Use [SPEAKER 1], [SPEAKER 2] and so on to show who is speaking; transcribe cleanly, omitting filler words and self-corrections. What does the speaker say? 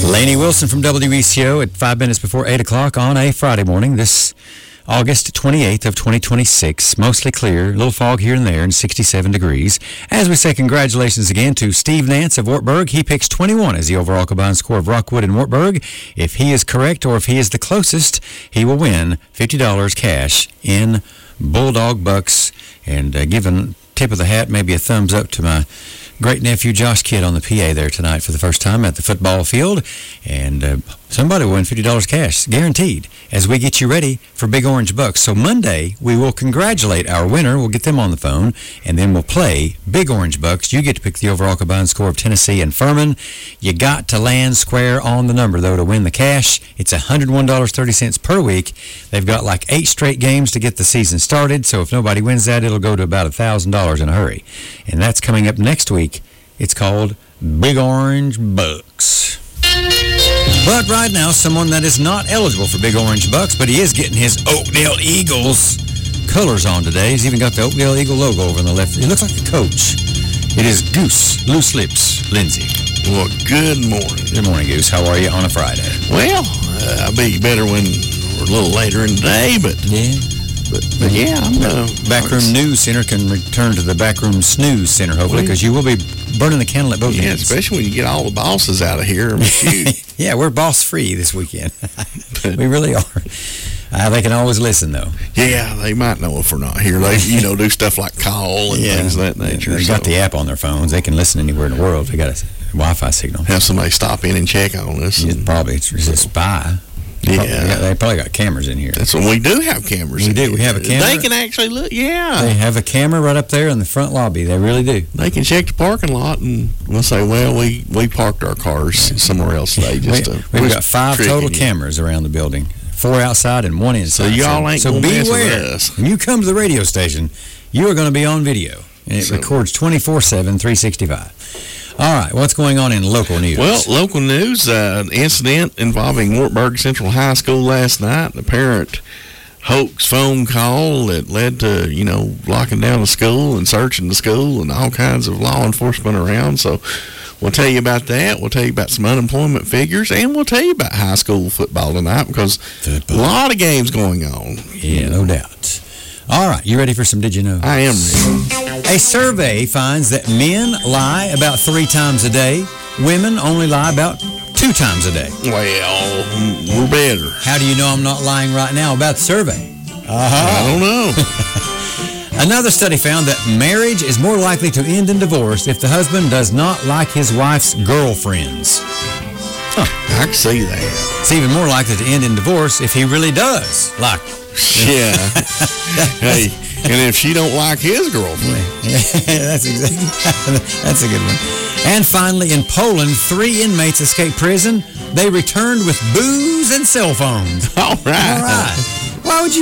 [SPEAKER 1] Lainey Wilson from WECO at 5 minutes before 8 o'clock on a Friday morning. This August 28th of 2026. Mostly clear, a little fog here and there, and 67 degrees. As we say, congratulations again to Steve Nance of Wartburg. He picks 21 as the overall combined score of Rockwood and Wartburg. If he is correct or if he is the closest, he will win $50 cash in Bulldog Bucks. And given tip of the hat, maybe a thumbs up to my great nephew Josh Kidd on the PA there tonight for the first time at the football field. And somebody will win $50 cash, guaranteed, as we get you ready for Big Orange Bucks. So Monday, we will congratulate our winner. We'll get them on the phone, and then we'll play Big Orange Bucks. You get to pick the overall combined score of Tennessee and Furman. You got to land square on the number, though, to win the cash. It's $101.30 per week. They've got like 8 straight games to get the season started, so if nobody wins that, it'll go to about $1,000 in a hurry. And that's coming up next week. It's called Big Orange Bucks. But right now, someone that is not eligible for Big Orange Bucks, but he is getting his Oakdale Eagles colors on today. He's even got the Oakdale Eagle logo over on the left. He looks like the coach. It is Goose Loose Lips Lindsay.
[SPEAKER 2] Well, good morning.
[SPEAKER 1] Good morning, Goose. How are you on a Friday?
[SPEAKER 2] Well, I'll be better when we're a little later in the day, but yeah, I'm
[SPEAKER 1] Backroom News Center can return to the Backroom Snooze Center, hopefully, because you will be burning the candle at both ends.
[SPEAKER 2] Yeah, especially when you get all the bosses out of here.
[SPEAKER 1] Yeah, we're boss-free this weekend. We really are. They can always listen, though.
[SPEAKER 2] Yeah, they might know if we're not here. They, do stuff like call and things of that nature.
[SPEAKER 1] They've got the app on their phones. They can listen anywhere in the world. They got a Wi-Fi signal.
[SPEAKER 2] Have somebody stop in and check on us.
[SPEAKER 1] Yeah, probably. It's a spy.
[SPEAKER 2] Yeah.
[SPEAKER 1] They probably got cameras in here.
[SPEAKER 2] That's what we do have cameras.
[SPEAKER 1] We do. We have a camera.
[SPEAKER 2] They can actually look, yeah.
[SPEAKER 1] They have a camera right up there in the front lobby. They really do.
[SPEAKER 2] They can check the parking lot and we'll say, well, we parked our cars somewhere else today.
[SPEAKER 1] We've got 5 total cameras around the building. 4 outside and 1 inside.
[SPEAKER 2] So y'all ain't going to mess with us.
[SPEAKER 1] When you come to the radio station, you are going to be on video. And it records 24/7, 365. All right, what's going on in local news?
[SPEAKER 2] Well, local news, an incident involving Wartburg Central High School last night, a parent hoax phone call that led to, locking down the school and searching the school and all kinds of law enforcement around. So we'll tell you about that. We'll tell you about some unemployment figures, and we'll tell you about high school football tonight because a lot of games going on.
[SPEAKER 1] Yeah, no doubt. All right, you ready for some Did You Know?
[SPEAKER 2] I am ready.
[SPEAKER 1] A survey finds that men lie about 3 times a day. Women only lie about 2 times a day.
[SPEAKER 2] Well, we're better.
[SPEAKER 1] How do you know I'm not lying right now about the survey?
[SPEAKER 2] I don't know.
[SPEAKER 1] Another study found that marriage is more likely to end in divorce if the husband does not like his wife's girlfriends.
[SPEAKER 2] Huh. I can see that.
[SPEAKER 1] It's even more likely to end in divorce if he really does like her.
[SPEAKER 2] Yeah. Hey, and if she don't like his girlfriend.
[SPEAKER 1] That's a good one. And finally, in Poland, 3 inmates escaped prison. They returned with booze and cell phones.
[SPEAKER 2] All right.
[SPEAKER 1] Why would you